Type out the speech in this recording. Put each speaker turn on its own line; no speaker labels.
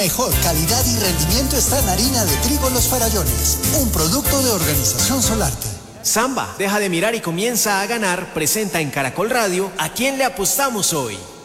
Mejor calidad y rendimiento está en harina de trigo Los Farallones, un producto de Organización Solarte.
Samba, deja de mirar y comienza a ganar. Presenta en Caracol Radio ¿A quién le apostamos hoy?